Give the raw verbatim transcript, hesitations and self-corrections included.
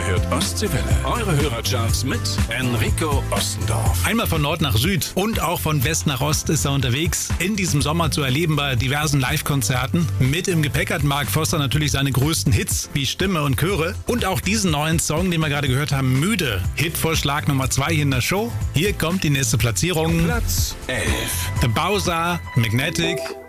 hört Ostseewelle. Eure Hörercharts mit Enrico Ostendorf. Einmal von Nord nach Süd und auch von West nach Ost ist er unterwegs. In diesem Sommer zu erleben bei diversen Live-Konzerten. Mit im Gepäck hat Mark Forster natürlich seine größten Hits wie Stimme und Chöre. Und auch diesen neuen Song, den wir gerade gehört haben, Müde. Hitvorschlag Nummer zwei hier in der Show. Hier kommt die nächste Platzierung. Platz elf. The Bowser, Magnetic.